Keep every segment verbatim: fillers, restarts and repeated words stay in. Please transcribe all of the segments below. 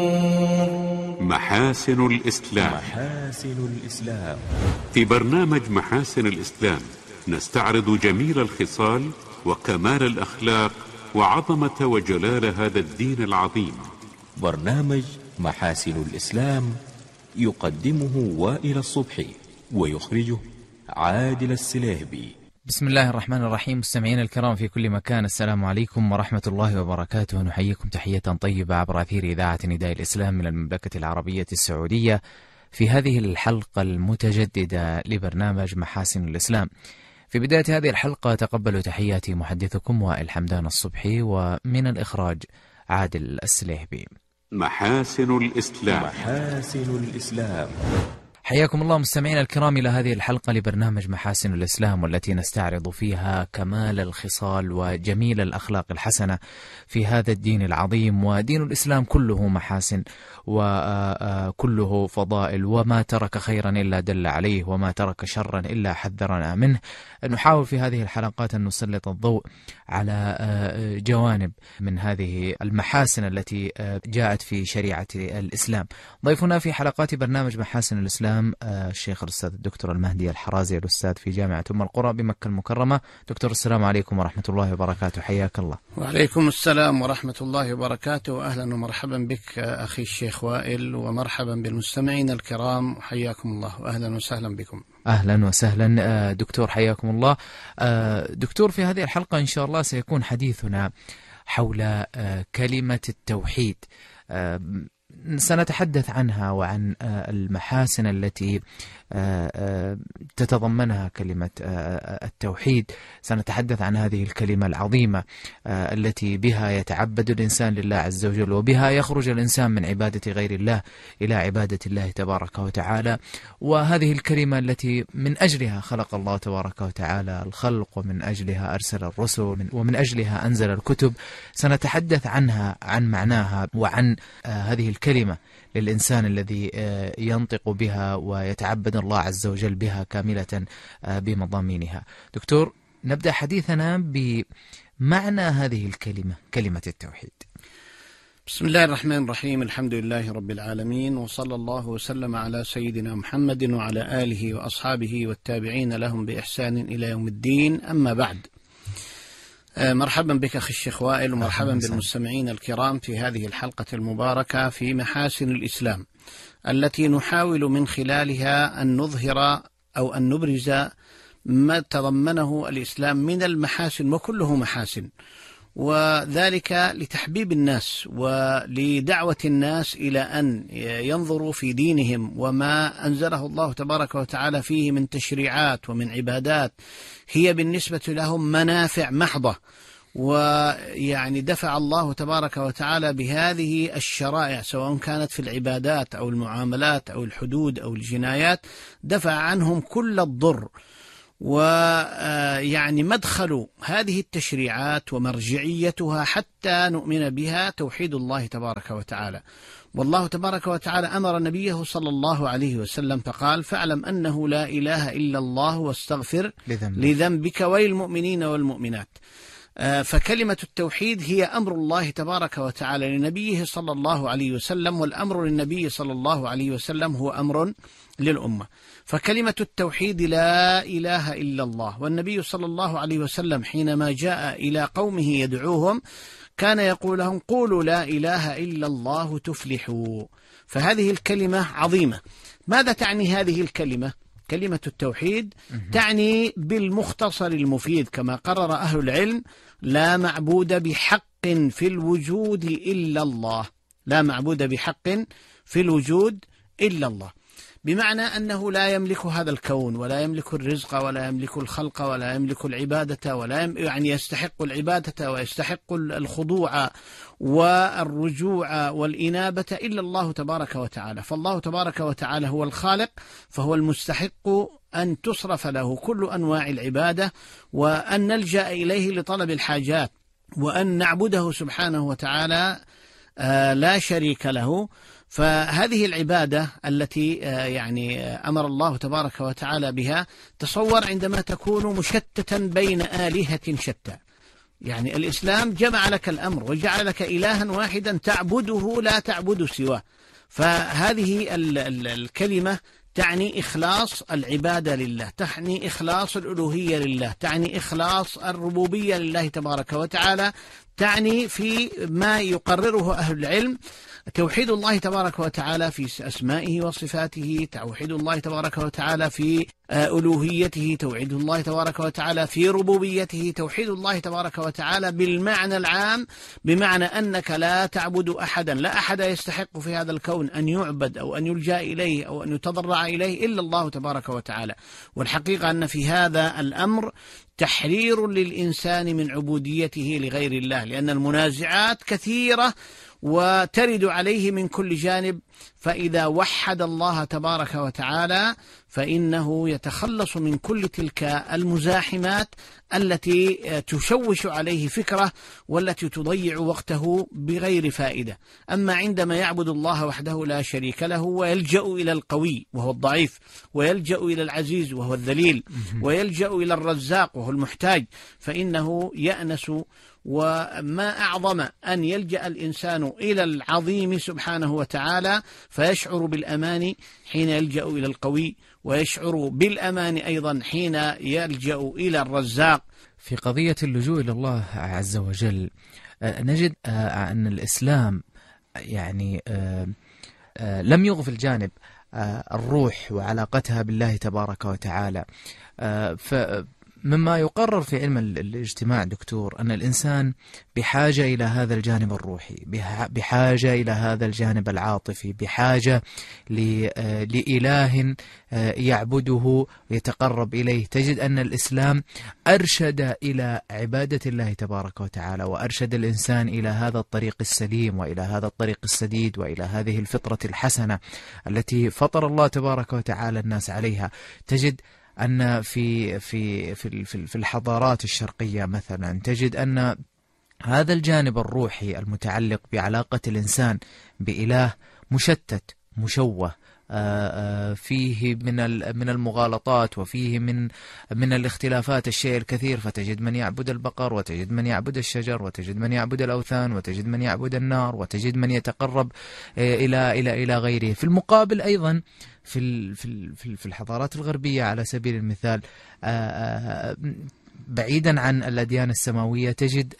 محاسن الإسلام. محاسن الإسلام. في برنامج محاسن الإسلام نستعرض جميل الخصال وكمال الأخلاق وعظمة وجلال هذا الدين العظيم. برنامج محاسن الإسلام يقدمه وائل الصبحي ويخرجه عادل السليهبي. بسم الله الرحمن الرحيم. مستمعينا الكرام في كل مكان، السلام عليكم ورحمة الله وبركاته. نحييكم تحية طيبة عبر أثير إذاعة نداء الإسلام من المملكة العربية السعودية في هذه الحلقة المتجددة لبرنامج محاسن الإسلام. في بداية هذه الحلقة تقبلوا تحياتي محدثكم وائل حمدان الصبحي، ومن الإخراج عادل السليهبي. محاسن الإسلام. محاسن الإسلام. حياكم الله مستمعينا الكرام إلى هذه الحلقة لبرنامج محاسن الإسلام، والتي نستعرض فيها كمال الخصال وجميل الأخلاق الحسنة في هذا الدين العظيم. ودين الإسلام كله محاسن وكله فضائل، وما ترك خيرا إلا دل عليه، وما ترك شرا إلا حذرنا منه. نحاول في هذه الحلقات أن نسلط الضوء على جوانب من هذه المحاسن التي جاءت في شريعة الإسلام. ضيفنا في حلقات برنامج محاسن الإسلام الشيخ الأستاذ الدكتور المهدي الحرازي، الأستاذ في جامعة أم القرى بمكة المكرمة. دكتور السلام عليكم ورحمة الله وبركاته، حياك الله. وعليكم السلام ورحمة الله وبركاته. أهلا ومرحبا بك أخي الشيخ وائل، ومرحبا بالمستمعين الكرام، حياكم الله وأهلا وسهلا بكم. أهلا وسهلا دكتور، حياكم الله. دكتور، في هذه الحلقة إن شاء الله سيكون حديثنا حول كلمة التوحيد. سنتحدث عنها وعن المحاسن التي تتضمنها كلمة التوحيد. سنتحدث عن هذه الكلمة العظيمة التي بها يتعبد الإنسان لله عز وجل، وبها يخرج الإنسان من عبادة غير الله إلى عبادة الله تبارك وتعالى. وهذه الكلمة التي من أجلها خلق الله تبارك وتعالى الخلق، ومن أجلها أرسل الرسل، ومن أجلها أنزل الكتب. سنتحدث عنها، عن معناها، وعن هذه الكلمة للإنسان الذي ينطق بها ويتعبد الله عز وجل بها كاملة بمضامينها. دكتور، نبدأ حديثنا بمعنى هذه الكلمة، كلمة التوحيد. بسم الله الرحمن الرحيم. الحمد لله رب العالمين، وصلى الله وسلم على سيدنا محمد وعلى آله وأصحابه والتابعين لهم بإحسان إلى يوم الدين. أما بعد، مرحبا بك أخي الشيخ وائل، ومرحبا بالمستمعين الكرام في هذه الحلقة المباركة في محاسن الإسلام، التي نحاول من خلالها أن نظهر أو أن نبرز ما تضمنه الإسلام من المحاسن، وكله محاسن، وذلك لتحبيب الناس ولدعوة الناس إلى أن ينظروا في دينهم وما أنزله الله تبارك وتعالى فيه من تشريعات ومن عبادات هي بالنسبة لهم منافع محضة. ويعني دفع الله تبارك وتعالى بهذه الشرائع، سواء كانت في العبادات أو المعاملات أو الحدود أو الجنايات، دفع عنهم كل الضر. ويعني مدخل هذه التشريعات ومرجعيتها حتى نؤمن بها توحيد الله تبارك وتعالى. والله تبارك وتعالى أمر نبيه صلى الله عليه وسلم فقال: فاعلم أنه لا إله إلا الله واستغفر لذنبك وللمؤمنين والمؤمنات. فكلمة التوحيد هي أمر الله تبارك وتعالى لنبيه صلى الله عليه وسلم، والأمر للنبي صلى الله عليه وسلم هو أمر للأمة. فكلمة التوحيد لا إله إلا الله، والنبي صلى الله عليه وسلم حينما جاء إلى قومه يدعوهم كان يقول لهم: قولوا لا إله إلا الله تفلحوا. فهذه الكلمة عظيمة. ماذا تعني هذه الكلمة؟ كلمة التوحيد تعني بالمختصر المفيد كما قرر أهل العلم: لا معبود بحق في الوجود إلا الله. لا معبود بحق في الوجود إلا الله، بمعنى أنه لا يملك هذا الكون، ولا يملك الرزق، ولا يملك الخلق، ولا يملك العبادة، ولا يم... يعني يستحق العبادة ويستحق الخضوع والرجوع والإنابة إلا الله تبارك وتعالى. فالله تبارك وتعالى هو الخالق، فهو المستحق أن تصرف له كل أنواع العبادة، وأن نلجأ إليه لطلب الحاجات، وأن نعبده سبحانه وتعالى آه لا شريك له. فهذه العبادة التي يعني أمر الله تبارك وتعالى بها، تصور عندما تكون مشتتا بين آلهة شتى، يعني الإسلام جمع لك الأمر وجعل لك إلها واحدا تعبده لا تعبد سواه. فهذه ال ال الكلمة تعني إخلاص العبادة لله، تعني إخلاص الألوهية لله، تعني إخلاص الربوبية لله تبارك وتعالى، تعني في ما يقرره أهل العلم توحيد الله تبارك وتعالى في أسمائه وصفاته، توحيد الله تبارك وتعالى في ألوهيته، توحيد الله تبارك وتعالى في ربوبيته، توحيد الله تبارك وتعالى بالمعنى العام، بمعنى أنك لا تعبد أحدا، لا أحد يستحق في هذا الكون أن يعبد أو أن يلجأ إليه أو أن يتضرع إليه إلا الله تبارك وتعالى. والحقيقة أن في هذا الأمر تحرير للإنسان من عبوديته لغير الله، لأن المنازعات كثيرة وترد عليه من كل جانب، فإذا وحد الله تبارك وتعالى فإنه يتخلص من كل تلك المزاحمات التي تشوش عليه فكره والتي تضيع وقته بغير فائدة. أما عندما يعبد الله وحده لا شريك له ويلجأ إلى القوي وهو الضعيف، ويلجأ إلى العزيز وهو الذليل، ويلجأ إلى الرزاق وهو المحتاج، فإنه يأنس. وما أعظم أن يلجأ الإنسان إلى العظيم سبحانه وتعالى فيشعر بالأمان حين يلجأ إلى القوي، ويشعر بالأمان أيضا حين يلجأ إلى الرزاق. في قضية اللجوء إلى الله عز وجل نجد أن الإسلام يعني لم يغفل جانب الروح وعلاقتها بالله تبارك وتعالى. ف مما يقرر في علم الاجتماع دكتور أن الإنسان بحاجة إلى هذا الجانب الروحي، بحاجة إلى هذا الجانب العاطفي، بحاجة لإله يعبده ويتقرب إليه. تجد أن الإسلام أرشد إلى عبادة الله تبارك وتعالى، وأرشد الإنسان إلى هذا الطريق السليم وإلى هذا الطريق السديد وإلى هذه الفطرة الحسنة التي فطر الله تبارك وتعالى الناس عليها. تجد أن في في في في الحضارات الشرقية مثلا تجد أن هذا الجانب الروحي المتعلق بعلاقة الإنسان بإله مشتت مشوه، فيه من من المغالطات وفيه من من الاختلافات الشيء الكثير. فتجد من يعبد البقر، وتجد من يعبد الشجر، وتجد من يعبد الأوثان، وتجد من يعبد النار، وتجد من يتقرب إلى إلى إلى غيره. في المقابل أيضا في في في الحضارات الغربية على سبيل المثال بعيدا عن الأديان السماوية تجد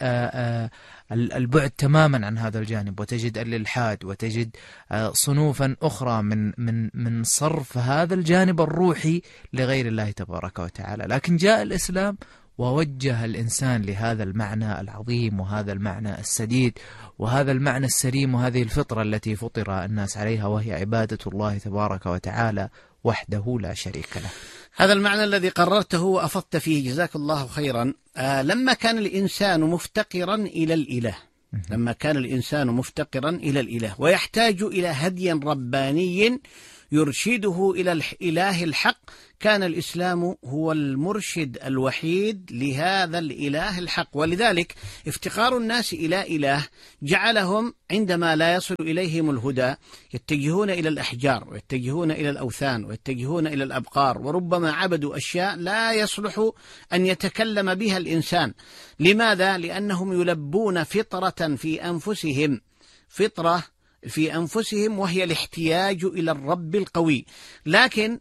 البعد تماما عن هذا الجانب، وتجد الإلحاد، وتجد صنوفا أخرى من من من صرف هذا الجانب الروحي لغير الله تبارك وتعالى. لكن جاء الإسلام ووجه الإنسان لهذا المعنى العظيم وهذا المعنى السديد وهذا المعنى السليم وهذه الفطرة التي فطر الناس عليها، وهي عبادة الله تبارك وتعالى وحده لا شريك له. هذا المعنى الذي قررته وأفضت فيه جزاك الله خيرا. آه لما كان الإنسان مفتقرا إلى الإله، لما كان الإنسان مفتقرا إلى الإله ويحتاج إلى هدي رباني يرشده إلى الإله الحق، كان الإسلام هو المرشد الوحيد لهذا الإله الحق. ولذلك افتقار الناس إلى إله جعلهم عندما لا يصل إليهم الهدى يتجهون إلى الأحجار، ويتجهون إلى الأوثان، ويتجهون إلى الأبقار، وربما عبدوا أشياء لا يصلح أن يتكلم بها الإنسان. لماذا؟ لأنهم يلبون فطرة في أنفسهم، فطرة في أنفسهم وهي الاحتياج إلى الرب القوي. لكن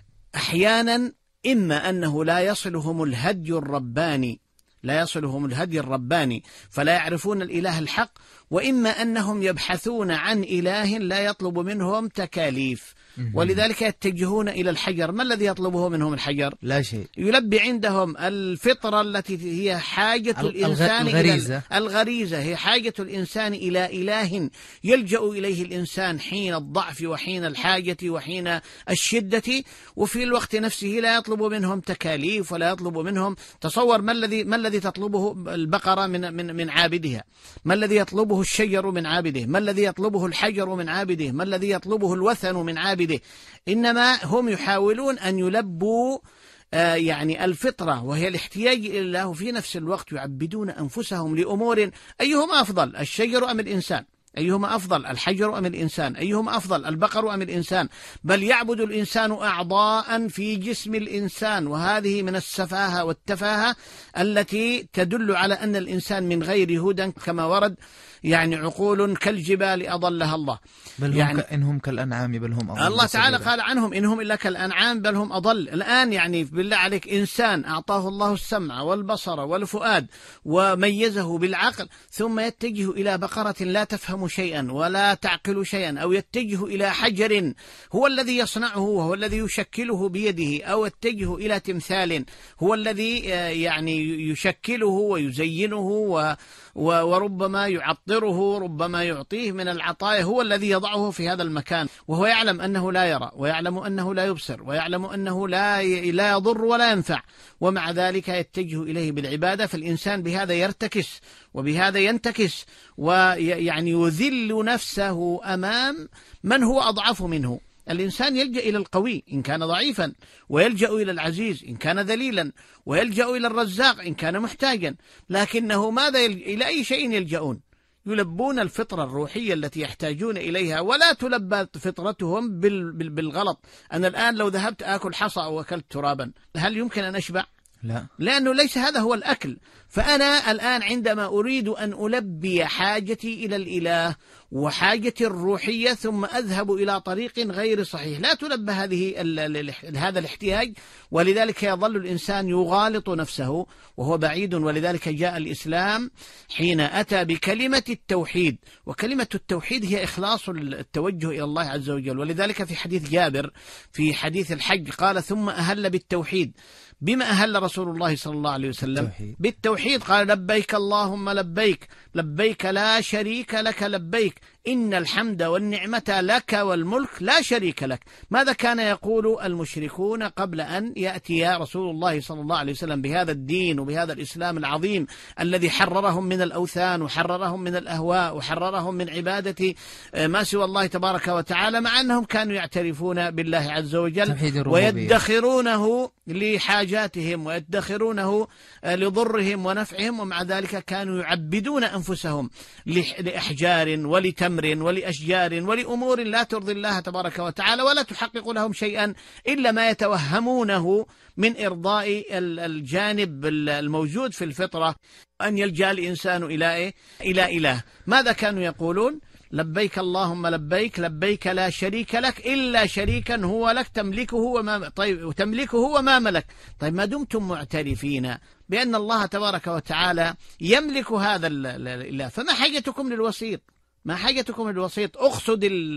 أحيانا إما أنه لا يصلهم الهدي الرباني، لا يصلهم الهدي الرباني فلا يعرفون الإله الحق، وإما أنهم يبحثون عن إله لا يطلب منهم تكاليف، ولذلك يتجهون إلى الحجر. ما الذي يطلبه منهم الحجر؟ لا شيء. يلبي عندهم الفطرة التي هي حاجة الإنسان الغريزة. إلى الغريزة، هي حاجة الإنسان إلى إله يلجأ إليه الإنسان حين الضعف وحين الحاجة وحين الشدة، وفي الوقت نفسه لا يطلب منهم تكاليف ولا يطلب منهم. تصور ما الذي ما الذي تطلبه البقرة من من من عابدها، ما الذي يطلبه الشجر من عابده، ما الذي يطلبه الحجر من عابده، ما الذي يطلبه الوثن من عابده. إنما هم يحاولون أن يلبوا آه يعني الفطرة وهي الاحتياج إلى الله، في نفس الوقت يعبدون أنفسهم لأمور أيهما أفضل، الشجر أم الإنسان؟ أيهما أفضل، الحجر أم الإنسان؟ أيهما أفضل، البقر أم الإنسان؟ بل يعبد الإنسان أعضاء في جسم الإنسان، وهذه من السفاهة والتفاهة التي تدل على أن الإنسان من غير هدى، كما ورد يعني عقول كالجبال أضلها الله. بل يعني هم إنهم كالأنعام بل هم أضل. الله تعالى قال عنهم إنهم إلا كالأنعام بل هم أضل. الآن يعني بالله عليك إنسان أعطاه الله السمع والبصر والفؤاد وميزه بالعقل، ثم يتجه إلى بقرة لا تفهم شيئا ولا تعقل شيئا، أو يتجه إلى حجر هو الذي يصنعه وهو الذي يشكله بيده، أو يتجه إلى تمثال هو الذي يعني يشكله ويزينه وربما يعطره، ربما يعطيه من العطايا، هو الذي يضعه في هذا المكان، وهو يعلم أنه لا يرى، ويعلم أنه لا يبصر، ويعلم أنه لا لا يضر ولا ينفع، ومع ذلك يتجه إليه بالعبادة. فالإنسان بهذا يرتكس وبهذا ينتكس، ويعني يذل نفسه أمام من هو أضعف منه. الإنسان يلجأ إلى القوي إن كان ضعيفا، ويلجأ إلى العزيز إن كان ذليلا، ويلجأ إلى الرزاق إن كان محتاجا، لكنه ماذا يلجأ؟ إلى أي شيء يلجؤون؟ يلبون الفطرة الروحية التي يحتاجون إليها، ولا تلبى فطرتهم بالغلط. أنا الآن لو ذهبت آكل حصى أو أكلت ترابا، هل يمكن أن أشبع؟ لا، لأنه ليس هذا هو الأكل. فأنا الآن عندما أريد أن ألبي حاجتي إلى الإله وحاجتي الروحية، ثم أذهب إلى طريق غير صحيح، لا تلبى هذه هذا الاحتياج، ولذلك يظل الإنسان يغالط نفسه وهو بعيد. ولذلك جاء الإسلام حين أتى بكلمة التوحيد، وكلمة التوحيد هي إخلاص التوجه إلى الله عز وجل. ولذلك في حديث جابر في حديث الحج قال: ثم أهل بالتوحيد. بما أهل رسول الله صلى الله عليه وسلم؟ توحيد. بالتوحيد. قال: لبيك اللهم لبيك، لبيك لا شريك لك لبيك، إن الحمد والنعمة لك والملك لا شريك لك. ماذا كان يقول المشركون قبل أن يأتي رسول الله صلى الله عليه وسلم بهذا الدين وبهذا الإسلام العظيم الذي حررهم من الأوثان وحررهم من الأهواء وحررهم من عبادة ما سوى الله تبارك وتعالى، مع أنهم كانوا يعترفون بالله عز وجل ويدخرونه لحاجاتهم ويدخرونه لضرهم ونفعهم، ومع ذلك كانوا يعبدون أنفسهم لأحجار ولتمر ولأشجار ولأمور لا ترضي الله تبارك وتعالى، ولا تحقق لهم شيئا إلا ما يتوهمونه من إرضاء الجانب الموجود في الفطرة، أن يلجأ الإنسان إلى إيه؟ إلى إله. ماذا كانوا يقولون؟ لبيك اللهم لبيك، لبيك لا شريك لك إلا شريكا هو لك تملكه وما طيب تملكه وما ملك. طيب ما دمتم معترفين بأن الله تبارك وتعالى يملك هذا الإله، فما حاجتكم للوسيط؟ ما حاجتكم للوسيط؟ اقصد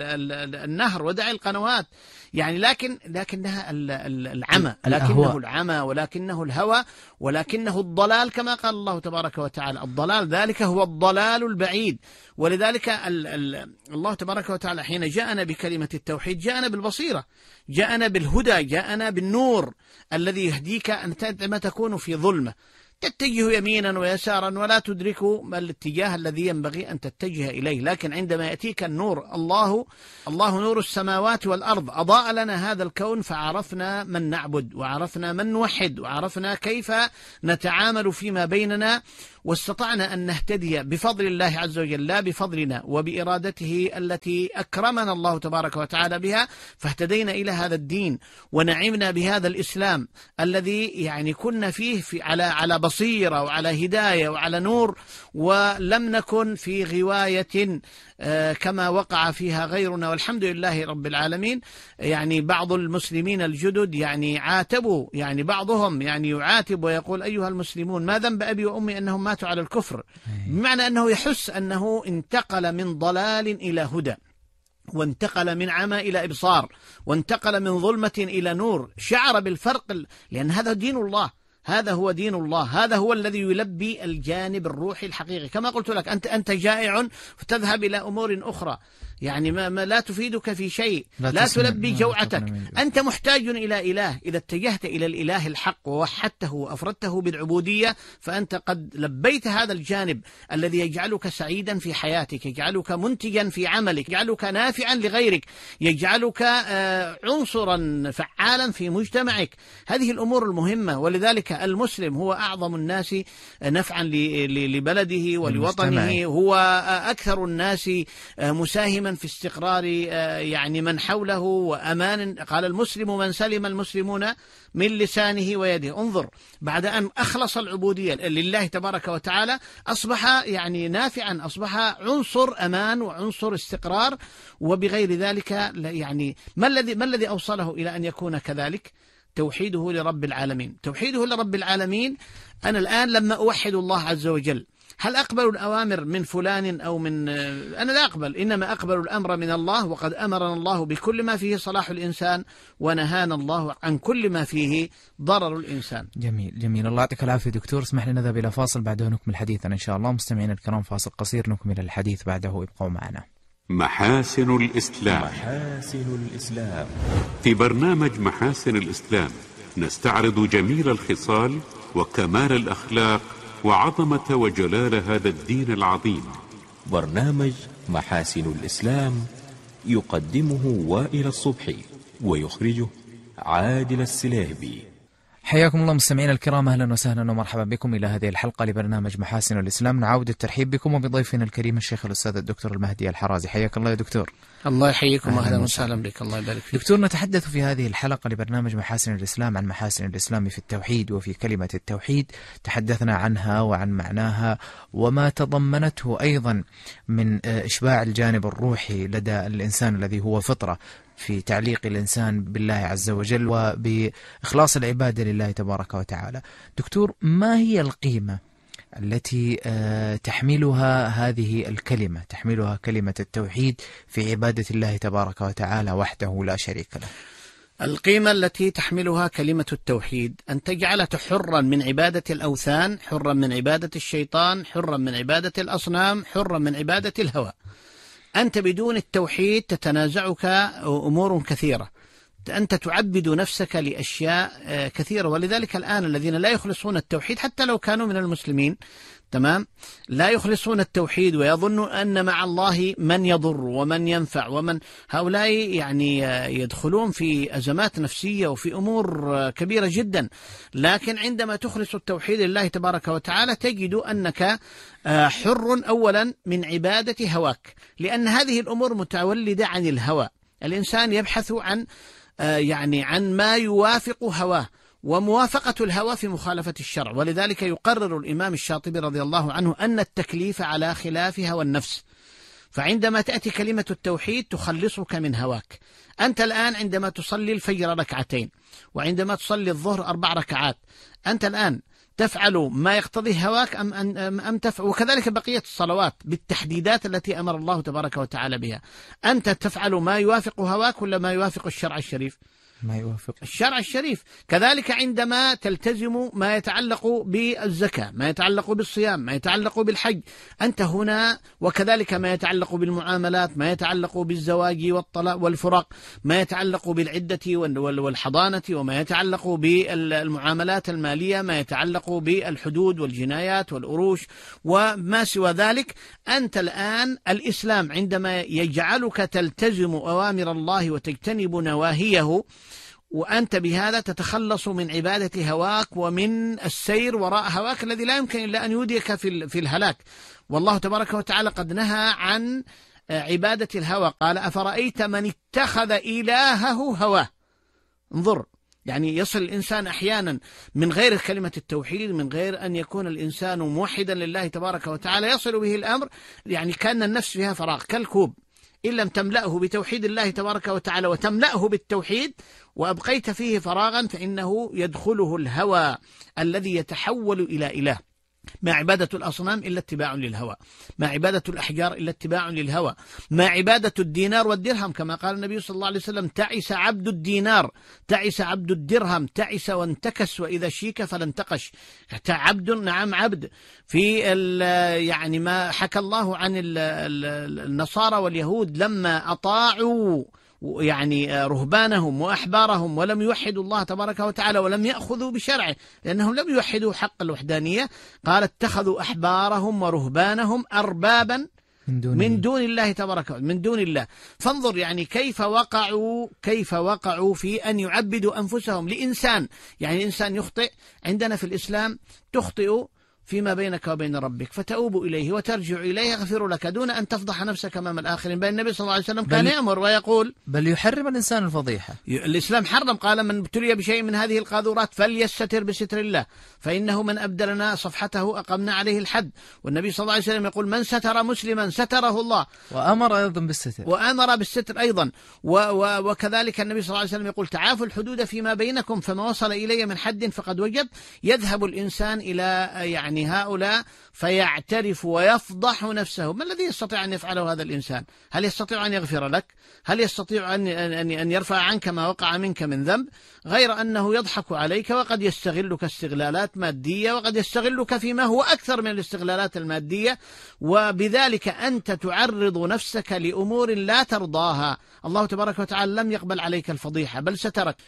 النهر ودع القنوات يعني، لكن لكنها العمى، لكنه العمى ولكنه الهوى ولكنه الضلال، كما قال الله تبارك وتعالى: الضلال ذلك هو الضلال البعيد. ولذلك الله تبارك وتعالى حين جاءنا بكلمة التوحيد جاءنا بالبصيرة، جاءنا بالهدى، جاءنا بالنور الذي يهديك أن ما تكون في ظلمة، تتجه يمينا ويسارا ولا تدرك الاتجاه الذي ينبغي أن تتجه إليه. لكن عندما يأتيك النور، الله الله نور السماوات والأرض، أضاء لنا هذا الكون، فعرفنا من نعبد وعرفنا من نوحد وعرفنا كيف نتعامل فيما بيننا، واستطعنا أن نهتدي بفضل الله عز وجل، لا بفضلنا وبإرادته التي أكرمنا الله تبارك وتعالى بها، فاهتدينا إلى هذا الدين ونعمنا بهذا الإسلام الذي يعني كنا فيه في على على بصيرة وعلى هداية وعلى نور، ولم نكن في غواية كما وقع فيها غيرنا، والحمد لله رب العالمين. يعني بعض المسلمين الجدد يعني عاتبوا، يعني بعضهم يعني يعاتب ويقول: أيها المسلمون ما ذنب أبي وأمي أنهم ماتوا على الكفر، بمعنى أنه يحس أنه انتقل من ضلال إلى هدى، وانتقل من عمى إلى إبصار، وانتقل من ظلمة إلى نور، شعر بالفرق، لأن هذا دين الله، هذا هو دين الله، هذا هو الذي يلبي الجانب الروحي الحقيقي. كما قلت لك، أنت أنت جائع فتذهب إلى أمور أخرى، يعني ما, ما لا تفيدك في شيء، لا, لا تسمع تلبي ما جوعتك. تقنع من- أنت محتاج إلى إله، إذا اتجهت إلى الإله الحق ووحدته وأفردته بالعبودية فأنت قد لبيت هذا الجانب الذي يجعلك سعيدا في حياتك، يجعلك منتجا في عملك، يجعلك نافعا لغيرك، يجعلك آه، عنصرا فعالا في مجتمعك. هذه الأمور المهمة، ولذلك المسلم هو أعظم الناس نفعا ل- ل- لبلده ولوطنه، لمجتمعه. هو أكثر الناس مساهما في استقرار يعني من حوله وأمان. قال المسلم من سلم المسلمون من لسانه ويده. انظر، بعد أن أخلص العبودية لله تبارك وتعالى أصبح يعني نافعا، أصبح عنصر أمان وعنصر استقرار. وبغير ذلك يعني ما الذي ما الذي أوصله إلى أن يكون كذلك؟ توحيده لرب العالمين. توحيده لرب العالمين. أنا الآن لما أوحد الله عز وجل هل أقبل الأوامر من فلان أو من أنا لا أقبل، إنما أقبل الأمر من الله، وقد أمرنا الله بكل ما فيه صلاح الإنسان ونهانا الله عن كل ما فيه ضرر الإنسان. جميل جميل، الله يعطيك العافية دكتور. اسمح لي نذهب إلى فاصل بعده نكمل حديثنا إن شاء الله. مستمعينا الكرام، فاصل قصير نكمل الحديث بعده، ابقوا معنا. محاسن الإسلام. محاسن الإسلام. في برنامج محاسن الإسلام نستعرض جميل الخصال وكمال الأخلاق وعظمة وجلال هذا الدين العظيم. برنامج محاسن الإسلام يقدمه وائل الصبحي ويخرجه عادل السليهبي. حياكم الله مستمعينا الكرام، اهلا وسهلا ومرحبا بكم الى هذه الحلقه لبرنامج محاسن الاسلام. نعود الترحيب بكم وبضيفنا الكريم الشيخ الاستاذ الدكتور المهدي الحرازي. حياك الله يا دكتور. الله يحييكم أهلا واهلا وسهلا. وسهلا بك. الله يبارك فيك. دكتور، نتحدث في هذه الحلقة لبرنامج محاسن الإسلام عن محاسن الإسلام في التوحيد وفي كلمة التوحيد. تحدثنا عنها وعن معناها وما تضمنته أيضا من إشباع الجانب الروحي لدى الإنسان الذي هو فطرة، في تعليق الإنسان بالله عز وجل وبإخلاص العبادة لله تبارك وتعالى. دكتور، ما هي القيمة التي تحملها هذه الكلمة، تحملها كلمة التوحيد في عبادة الله تبارك وتعالى وحده لا شريك له؟ القيمة التي تحملها كلمة التوحيد أن تجعلك حرا من عبادة الأوثان، حرا من عبادة الشيطان، حرا من عبادة الأصنام، حرا من عبادة الهوى. أنت بدون التوحيد تتنازعك أمور كثيرة، أنت تعبد نفسك لأشياء كثيرة. ولذلك الآن الذين لا يخلصون التوحيد حتى لو كانوا من المسلمين، تمام، لا يخلصون التوحيد ويظنوا أن مع الله من يضر ومن ينفع ومن هؤلاء يعني يدخلون في أزمات نفسية وفي أمور كبيرة جدا. لكن عندما تخلص التوحيد لله تبارك وتعالى تجد أنك حر أولا من عبادة هواك، لأن هذه الأمور متولدة عن الهوى. الإنسان يبحث عن يعني عن ما يوافق هواه، وموافقة الهوى في مخالفة الشرع. ولذلك يقرر الإمام الشاطبي رضي الله عنه أن التكليف على خلاف هوى النفس. فعندما تأتي كلمة التوحيد تخلصك من هواك. أنت الآن عندما تصلي الفجر ركعتين، وعندما تصلي الظهر أربع ركعات، أنت الآن تفعل ما يقتضي هواك أم, أم, أم تفعل، وكذلك بقية الصلوات بالتحديدات التي أمر الله تبارك وتعالى بها. أنت تفعل ما يوافق هواك ولا ما يوافق الشرع الشريف؟ ما يوافق الشرع الشريف. كذلك عندما تلتزم ما يتعلق بالزكاة، ما يتعلق بالصيام، ما يتعلق بالحج، أنت هنا، وكذلك ما يتعلق بالمعاملات، ما يتعلق بالزواج والطلاق والفراق، ما يتعلق بالعدة والحضانة، وما يتعلق بالمعاملات المالية، ما يتعلق بالحدود والجنايات والأروش وما سوى ذلك. أنت الآن الإسلام عندما يجعلك تلتزم أوامر الله وتجتنب نواهيه، وأنت بهذا تتخلص من عبادة هواك ومن السير وراء هواك الذي لا يمكن إلا أن يوديك في في الهلاك. والله تبارك وتعالى قد نهى عن عبادة الهوى، قال أفرأيت من اتخذ إلهه هواه. انظر، يعني يصل الإنسان أحيانا من غير كلمة التوحيد، من غير أن يكون الإنسان موحدا لله تبارك وتعالى، يصل به الأمر يعني كأن النفس فيها فراغ كالكوب، إن لم تملأه بتوحيد الله تبارك وتعالى وتملأه بالتوحيد وأبقيت فيه فراغا فإنه يدخله الهوى الذي يتحول إلى إله. ما عبادة الأصنام إلا اتباع للهوى، ما عبادة الأحجار إلا اتباع للهوى، ما عبادة الدينار والدرهم كما قال النبي صلى الله عليه وسلم: تعس عبد الدينار، تعس عبد الدرهم، تعس وانتكس وإذا شيك فلا انتقش. عبد، نعم عبد. في يعني ما حكى الله عن النصارى واليهود لما أطاعوا يعني رهبانهم وأحبارهم ولم يوحدوا الله تبارك وتعالى ولم يأخذوا بشرعه لأنهم لم يوحدوا حق الوحدانية، قال: اتخذوا أحبارهم ورهبانهم أربابا من دون, من دون الله تبارك وتعالى، من دون الله. فانظر يعني كيف وقعوا كيف وقعوا في أن يعبدوا أنفسهم لإنسان. يعني إنسان يخطئ، عندنا في الإسلام تخطئ فيما بينك وبين ربك فتؤوب إليه وترجع إليه يغفر لك دون أن تفضح نفسك أمام الآخرين. بل النبي صلى الله عليه وسلم كان يأمر ويقول، بل يحرم الإنسان الفضيحة. الإسلام حرم، قال: من ابتلي بشيء من هذه القاذورات فليستتر بستر الله فإنه من أبدلنا صفحته أقمنا عليه الحد. والنبي صلى الله عليه وسلم يقول: من ستر مسلما ستره الله، وأمر أيضا بالستر وأمر بالستر أيضا. و و وكذلك النبي صلى الله عليه وسلم يقول: تعافوا الحدود فيما بينكم فما وصل إلي من حد فقد وجب. يذهب الإنسان إلى يعني هؤلاء فيعترف ويفضح نفسه. ما الذي يستطيع أن يفعله هذا الإنسان؟ هل يستطيع أن يغفر لك؟ هل يستطيع أن أن يرفع عنك ما وقع منك من ذنب؟ غير أنه يضحك عليك، وقد يستغلك استغلالات مادية، وقد يستغلك فيما هو أكثر من الاستغلالات المادية، وبذلك أنت تعرض نفسك لأمور لا ترضاها. الله تبارك وتعالى لم يقبل عليك الفضيحة بل سترك.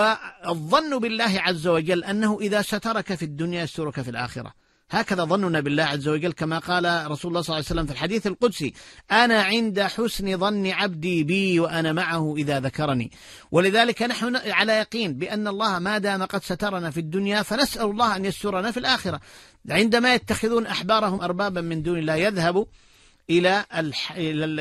والظن بالله عز وجل أنه إذا سترك في الدنيا يسترك في الآخرة. هكذا ظننا بالله عز وجل كما قال رسول الله صلى الله عليه وسلم في الحديث القدسي: أنا عند حسن ظن عبدي بي وأنا معه إذا ذكرني. ولذلك نحن على يقين بأن الله ما دام قد سترنا في الدنيا فنسأل الله أن يسترنا في الآخرة. عندما يتخذون أحبارهم أربابا من دون الله يذهب إلى الح...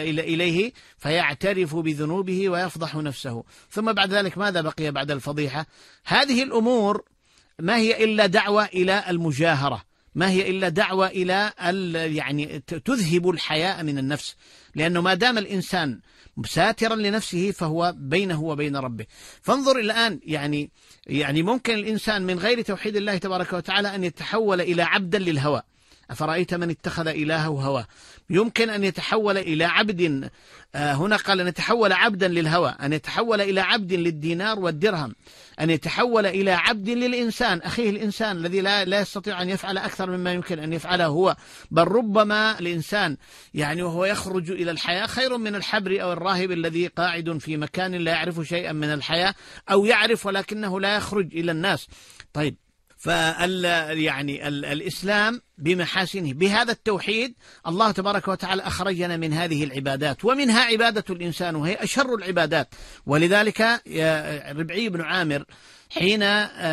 إليه فيعترف بذنوبه ويفضح نفسه، ثم بعد ذلك ماذا بقي بعد الفضيحة؟ هذه الأمور ما هي إلا دعوة إلى المجاهرة، ما هي إلا دعوة إلى يعني تذهب الحياء من النفس، لأنه ما دام الإنسان ساترا لنفسه فهو بينه وبين ربه. فانظر الآن يعني يعني ممكن الإنسان من غير توحيد الله تبارك وتعالى أن يتحول إلى عبدا للهوى. أفرأيت من اتخذ إلهه هواه. يمكن أن يتحول إلى عبد، هنا قال أن يتحول عبدا للهوى، أن يتحول إلى عبد للدينار والدرهم، أن يتحول إلى عبد للإنسان أخيه الإنسان الذي لا, لا يستطيع أن يفعل أكثر مما يمكن أن يفعله هو. بل ربما الإنسان يعني وهو يخرج إلى الحياة خير من الحبر أو الراهب الذي قاعد في مكان لا يعرف شيئا من الحياة، أو يعرف ولكنه لا يخرج إلى الناس. طيب، فال يعني ال الإسلام بمحاسنه بهذا التوحيد الله تبارك وتعالى أخرجنا من هذه العبادات، ومنها عبادة الإنسان وهي أشر العبادات. ولذلك ربعي بن عامر حين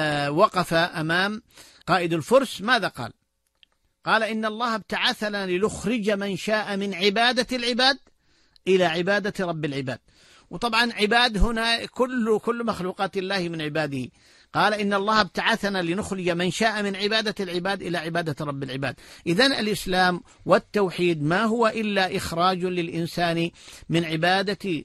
وقف أمام قائد الفرس ماذا قال؟ قال: إن الله ابتعثنا لنخرج من شاء من عبادة العباد إلى عبادة رب العباد. وطبعا عباد هنا كل كل مخلوقات الله من عباده. قال: إن الله ابتعثنا لنخرج من شاء من عبادة العباد إلى عبادة رب العباد. إذن الإسلام والتوحيد ما هو إلا إخراج للإنسان من عبادة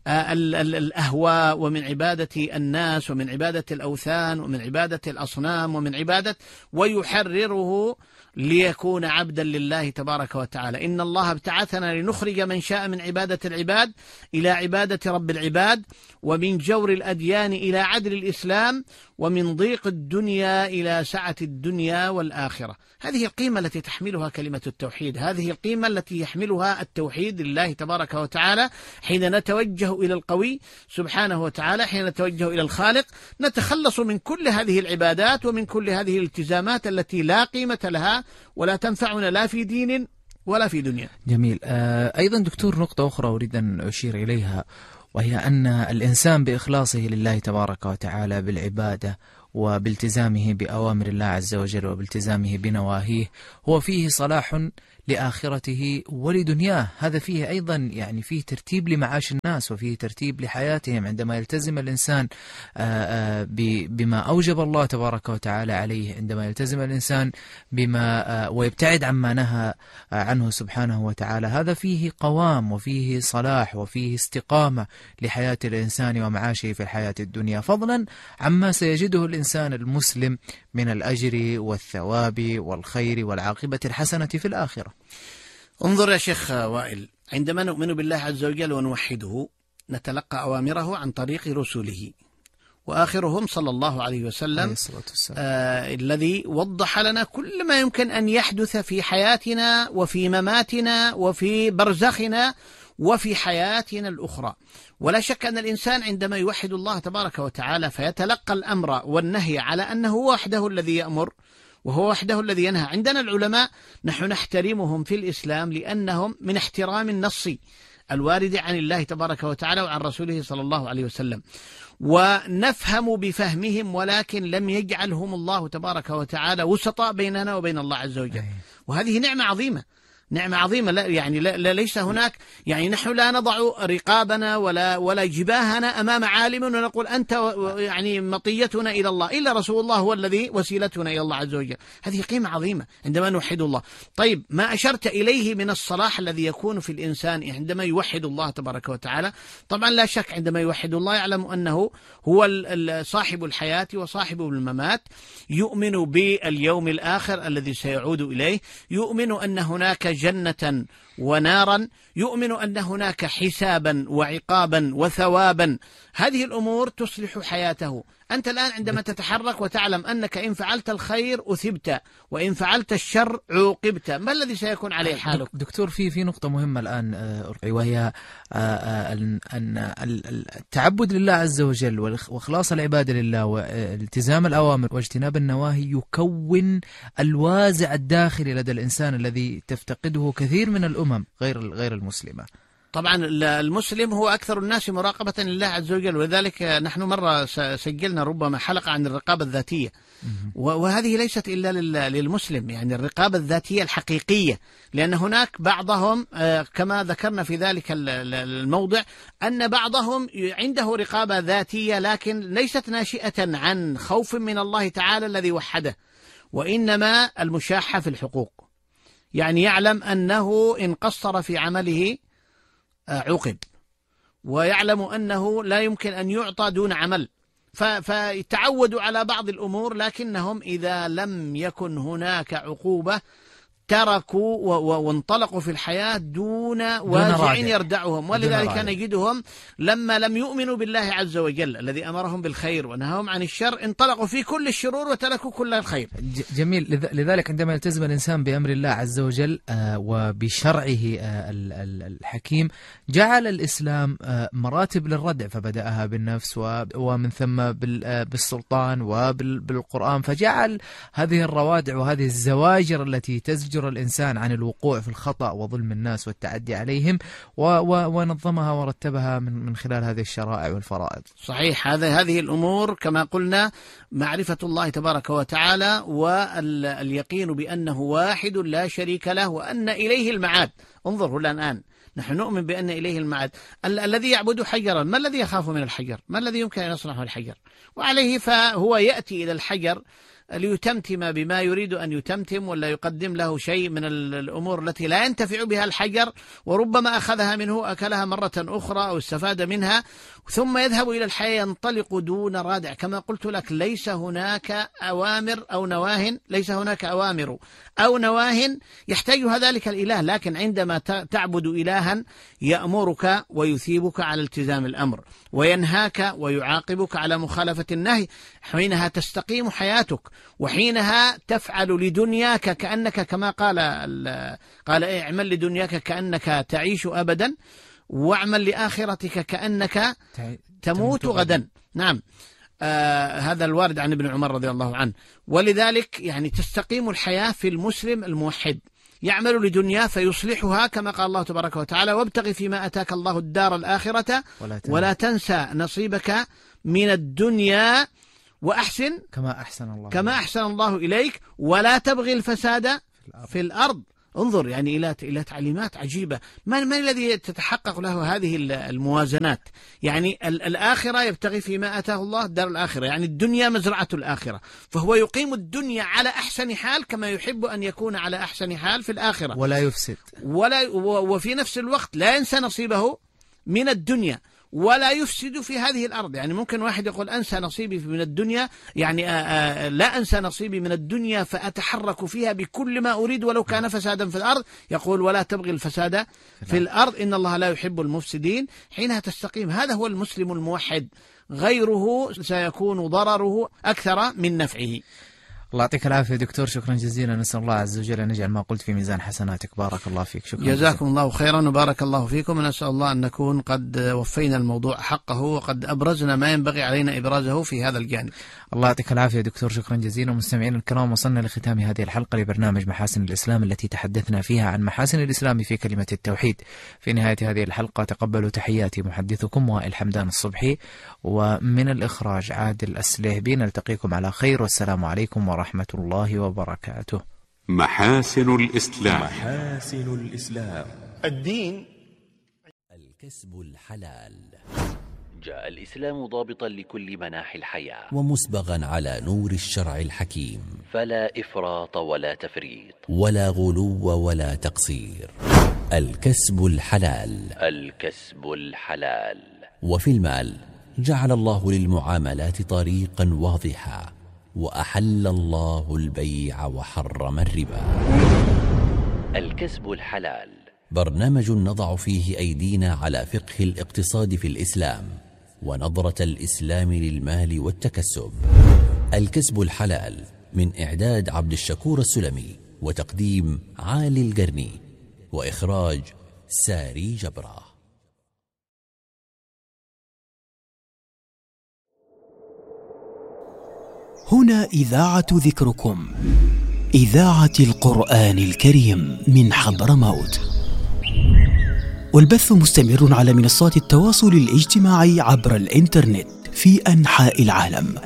الأهواء ومن عبادة الناس ومن عبادة الأوثان ومن عبادة الأصنام ومن عبادة، ويحرره ليكون عبدا لله تبارك وتعالى. إن الله ابتعثنا لنخرج من شاء من عبادة العباد إلى عبادة رب العباد، ومن جور الأديان إلى عدل الإسلام، ومن ضيق الدنيا إلى سعة الدنيا والآخرة. هذه القيمة التي تحملها كلمة التوحيد، هذه القيمة التي يحملها التوحيد لله تبارك وتعالى. حين نتوجه إلى القوي سبحانه وتعالى، حين نتوجه إلى الخالق، نتخلص من كل هذه العبادات ومن كل هذه الالتزامات التي لا قيمة لها ولا تنفعنا لا في دين ولا في دنيا. جميل. أيضا دكتور نقطة أخرى أريد أن أشير إليها، وهي أن الإنسان بإخلاصه لله تبارك وتعالى بالعبادة وبالتزامه بأوامر الله عز وجل وبالتزامه بنواهيه هو فيه صلاح لآخرته ولدنياه. هذا فيه أيضا يعني فيه ترتيب لمعاش الناس وفيه ترتيب لحياتهم. عندما يلتزم الإنسان بما أوجب الله تبارك وتعالى عليه، عندما يلتزم الإنسان بما ويبتعد عما نهى عنه سبحانه وتعالى، هذا فيه قوام وفيه صلاح وفيه استقامة لحياة الإنسان ومعاشه في الحياة الدنيا، فضلا عما سيجده الإنسان المسلم من الأجر والثواب والخير والعاقبة الحسنة في الآخرة. انظر يا شيخ وائل، عندما نؤمن بالله عز وجل ونوحده نتلقى أوامره عن طريق رسله، وآخرهم صلى الله عليه وسلم آه الذي وضح لنا كل ما يمكن أن يحدث في حياتنا وفي مماتنا وفي برزخنا وفي حياتنا الأخرى. ولا شك أن الإنسان عندما يوحد الله تبارك وتعالى فيتلقى الأمر والنهي على أنه هو وحده الذي يأمر وهو وحده الذي ينهى. عندنا العلماء نحن نحترمهم في الإسلام لأنهم من احترام النص الوارد عن الله تبارك وتعالى وعن رسوله صلى الله عليه وسلم، ونفهم بفهمهم، ولكن لم يجعلهم الله تبارك وتعالى وسطاء بيننا وبين الله عز وجل، وهذه نعمة عظيمة، نعمة عظيمة. لا يعني لا لا ليس هناك يعني نحن لا نضع رقابنا ولا ولا جباهنا أمام عالم ونقول أنت يعني مطيتنا إلى الله، إلا رسول الله هو الذي وسيلتنا إلى الله عز وجل. هذه قيمة عظيمة عندما نوحد الله. طيب، ما أشرت إليه من الصلاح الذي يكون في الإنسان عندما يوحد الله تبارك وتعالى، طبعا لا شك عندما يوحد الله يعلم أنه هو صاحب الحياة وصاحب الممات، يؤمن باليوم الآخر الذي سيعود إليه، يؤمن أن هناك جنة ونارا، يؤمن أن هناك حسابا وعقابا وثوابا. هذه الأمور تصلح حياته. أنت الآن عندما تتحرك وتعلم أنك إن فعلت الخير أثبت وإن فعلت الشر عوقبت، ما الذي سيكون عليه حالك؟ دكتور، في في نقطة مهمة الآن، وهي أن التعبد لله عز وجل وإخلاص العبادة لله والتزام الأوامر واجتناب النواهي يكون الوازع الداخلي لدى الإنسان الذي تفتقده كثير من الأمم غير غير المسلمة. طبعا المسلم هو أكثر الناس مراقبة لله عز وجل، ولذلك نحن مرة سجلنا ربما حلقة عن الرقابة الذاتية، وهذه ليست إلا للمسلم، يعني الرقابة الذاتية الحقيقية، لأن هناك بعضهم كما ذكرنا في ذلك الموضع أن بعضهم عنده رقابة ذاتية لكن ليست ناشئة عن خوف من الله تعالى الذي وحده، وإنما المشاحة في الحقوق، يعني يعلم أنه إن قصر في عمله عوقب، ويعلم أنه لا يمكن أن يعطى دون عمل، فيتعودوا على بعض الأمور، لكنهم إذا لم يكن هناك عقوبة تركوا وانطلقوا في الحياة دون واجع يردعهم. ولذلك نجدهم لما لم يؤمنوا بالله عز وجل الذي أمرهم بالخير ونهاهم عن الشر انطلقوا في كل الشرور وتركوا كل الخير. جميل. لذلك عندما يلتزم الإنسان بأمر الله عز وجل وبشرعه الحكيم جعل الإسلام مراتب للردع، فبدأها بالنفس ومن ثم بالسلطان وبالقرآن، فجعل هذه الروادع وهذه الزواجر التي تزجر الإنسان عن الوقوع في الخطأ وظلم الناس والتعدي عليهم ونظمها ورتبها من من خلال هذه الشرائع والفرائض. صحيح. هذا هذه الأمور كما قلنا معرفة الله تبارك وتعالى واليقين بأنه واحد لا شريك له وأن إليه المعاد. انظروا الآن نحن نؤمن بأن إليه المعاد. ال الذي يعبد حجرا ما الذي يخاف من الحجر؟ ما الذي يمكن أن يصنعه الحجر؟ وعليه فهو يأتي إلى الحجر ليتمتم بما يريد أن يتمتم، ولا يقدم له شيء من الأمور التي لا ينتفع بها الحجر، وربما أخذها منه أكلها مرة أخرى أو استفاد منها، ثم يذهب إلى الحياة ينطلق دون رادع. كما قلت لك ليس هناك أوامر أو نواه، ليس هناك أوامر أو نواه يحتاجها ذلك الإله، لكن عندما تعبد إلها يأمرك ويثيبك على التزام الأمر وينهاك ويعاقبك على مخالفة النهي، حينها تستقيم حياتك، وحينها تفعل لدنياك كأنك كما قال قال إيه اعمل لدنياك كأنك تعيش أبدا واعمل لآخرتك كأنك تموت غدا. نعم، آه هذا الوارد عن ابن عمر رضي الله عنه. ولذلك يعني تستقيم الحياة في المسلم الموحد، يعمل لدنيا فيصلحها كما قال الله تبارك وتعالى وابتغ فيما أتاك الله الدار الآخرة ولا تنسى نصيبك من الدنيا وأحسن كما أحسن الله كما أحسن الله إليك ولا تبغي الفساد في الأرض. انظر يعني إلى إلى تعليمات عجيبة. من من الذي تتحقق له هذه الموازنات؟ يعني الآخرة يبتغي فيما آتاه الله الدار الآخرة، يعني الدنيا مزرعة الآخرة، فهو يقيم الدنيا على أحسن حال كما يحب أن يكون على أحسن حال في الآخرة، ولا يفسد، ولا وفي نفس الوقت لا ينسى نصيبه من الدنيا ولا يفسد في هذه الأرض. يعني ممكن واحد يقول أنسى نصيبي من الدنيا، يعني آآ آآ لا أنسى نصيبي من الدنيا فأتحرك فيها بكل ما أريد ولو كان فسادا في الأرض. يقول ولا تبغي الفساد في الأرض إن الله لا يحب المفسدين. حينها تستقيم. هذا هو المسلم الموحد، غيره سيكون ضرره أكثر من نفعه. الله يعطيك العافية دكتور، شكرا جزيلا. نسأل الله عز وجل أن يجعل ما قلت في ميزان حسناتك. بارك الله فيك. شكرا جزاكم الله خيرا وبارك الله فيكم. ونسأل الله أن نكون قد وفينا الموضوع حقه وقد أبرزنا ما ينبغي علينا إبرازه في هذا الجانب. الله يعطيك العافية دكتور، شكرا جزيلا. مستمعين الكرام، وصلنا لختام هذه الحلقة لبرنامج محاسن الإسلام التي تحدثنا فيها عن محاسن الإسلام في كلمة التوحيد. في نهاية هذه الحلقة تقبلوا تحياتي محدثكم وائل حمدان الصبحي، ومن الإخراج عادل السليهبي. نلتقيكم على خير، والسلام عليكم ورحمة الله وبركاته. محاسن الإسلام. محاسن الإسلام. الدين الكسب الحلال. جاء الإسلام ضابطا لكل مناحي الحياة ومسبغا على نور الشرع الحكيم، فلا إفراط ولا تفريط ولا غلو ولا تقصير. الكسب الحلال. الكسب الحلال. وفي المال جعل الله للمعاملات طريقا واضحا، وأحل الله البيع وحرم الربا. الكسب الحلال برنامج نضع فيه أيدينا على فقه الاقتصاد في الإسلام ونظرة الإسلام للمال والتكسب. الكسب الحلال من إعداد عبد الشكور السلمي، وتقديم عالي القرني، وإخراج ساري جبرة. هنا إذاعة ذكركم، إذاعة القرآن الكريم من حضرموت، والبث مستمر على منصات التواصل الاجتماعي عبر الإنترنت في أنحاء العالم.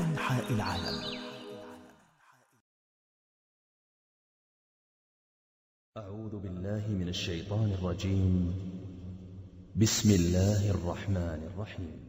أعوذ بالله من الشيطان الرجيم. بسم الله الرحمن الرحيم.